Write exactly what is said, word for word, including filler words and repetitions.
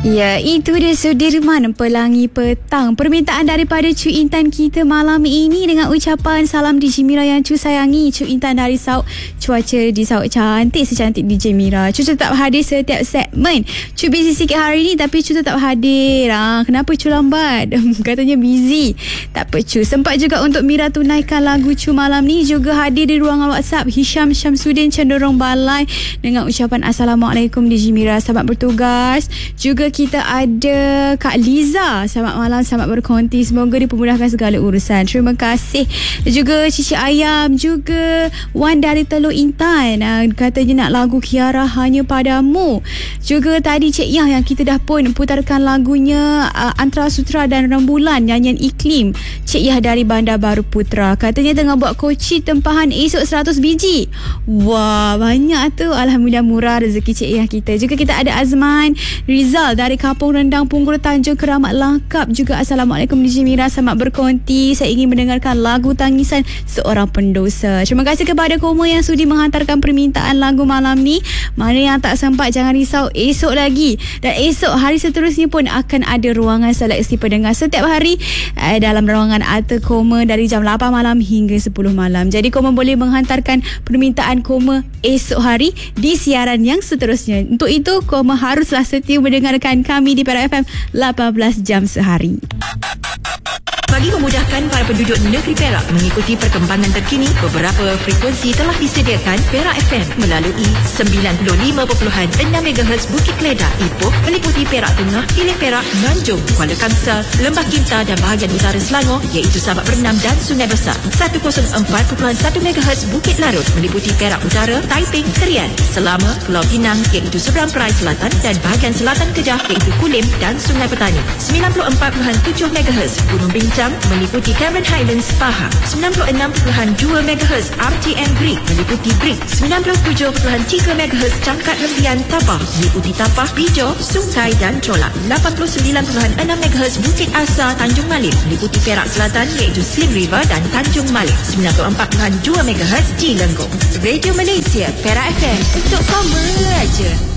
Ya, itu dia Sudirman Pelangi Petang. Permintaan daripada Cik Intan kita malam ini dengan ucapan salam D J Mira yang Cu sayangi. Cik Intan dari Sauk. Cuaca di Sauk cantik secantik D J Mira. Cu tetap hadir setiap segmen. Cu busy sikit hari ni tapi Cu tetap hadir. Ah, kenapa Cu lambat? Katanya busy. Tak apa Cu. Sempat juga untuk Mira tunaikan lagu Cu malam ni. Juga hadir di ruangan WhatsApp Hisham Syamsuddin Cenderung Balai dengan ucapan Assalamualaikum D J Mira. Selamat bertugas. Juga kita ada Kak Liza. Selamat malam, selamat berkonti. Semoga dipermudahkan segala urusan. Terima kasih. Juga Cici Ayam. Juga Wan dari Teluk Intan. Uh, katanya nak lagu Kiara Hanya Padamu. Juga tadi Cik Yah yang kita dah pun putarkan lagunya uh, Antara Sutra dan Rembulan, nyanyian Iklim. Cik Yah dari Bandar Baru Putra. Katanya tengah buat koci tempahan esok seratus biji. Wah, banyak tu. Alhamdulillah murah rezeki Cik Yah kita. Juga kita ada Azman Rizal dari Kampung Rendang Punggol Tanjung Keramat Langkap. Juga Assalamualaikum D J Mira, selamat berkonti. Saya ingin mendengarkan lagu Tangisan Seorang Pendosa. Terima kasih kepada Koma yang sudi menghantarkan permintaan lagu malam ni. Mana yang tak sempat jangan risau, esok lagi. Dan esok hari seterusnya pun akan ada ruangan seleksi pendengar setiap hari eh, dalam ruangan Alta Koma dari jam lapan malam hingga sepuluh malam. Jadi Koma boleh menghantarkan permintaan Koma esok hari di siaran yang seterusnya. Untuk itu Koma haruslah setia mendengarkan kami di Perak F M lapan belas jam sehari. Bagi memudahkan para penduduk negeri Perak mengikuti perkembangan terkini, beberapa frekuensi telah disediakan Perak F M melalui sembilan puluh lima perpuluhan enam megahertz Bukit Keledar, Ipoh, meliputi Perak Tengah, Hilir Perak, Nganjung, Kuala Kangsar, Lembah Kinta dan bahagian utara Selangor iaitu Sabak Bernam dan Sungai Besar. seratus empat perpuluhan satu megahertz Bukit Larut meliputi Perak Utara, Taiping, Serian, Selama, Pulau Pinang iaitu seberang Perai Selatan dan bahagian selatan Kedah iaitu Kulim dan Sungai Petani. sembilan puluh empat perpuluhan tujuh megahertz Gunung Bintang meliputi Cameron Highlands, Pahang. sembilan puluh enam perpuluhan dua megahertz R T M Greek meliputi Greek. sembilan puluh tujuh perpuluhan tiga megahertz Cangkat Rembian, Tapah meliputi Tapah, Pijo, Sungai dan Cholak. lapan puluh sembilan perpuluhan enam megahertz Bukit Asa, Tanjung Malik meliputi Perak Selatan iaitu Slim River dan Tanjung Malik. sembilan puluh empat perpuluhan dua megahertz di Lenggong. Radio Malaysia, Perak F M untuk kamu aja.